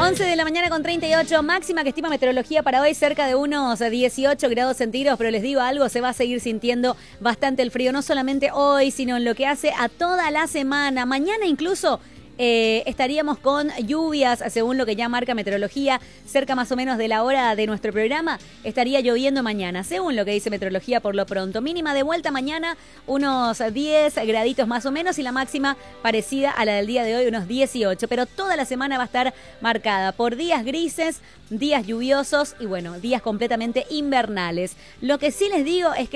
11 de la mañana con 38, máxima que estima meteorología para hoy, cerca de unos 18 grados centígrados, pero les digo algo, se va a seguir sintiendo bastante el frío, no solamente hoy, sino en lo que hace a toda la semana. Mañana incluso estaríamos con lluvias, según lo que ya marca meteorología, cerca más o menos de la hora de nuestro programa, estaría lloviendo mañana, según lo que dice meteorología por lo pronto. Mínima de vuelta mañana, unos 10 graditos más o menos, y la máxima parecida a la del día de hoy, unos 18. Pero toda la semana va a estar marcada por días grises, días lluviosos y bueno, días completamente invernales. Lo que sí les digo es que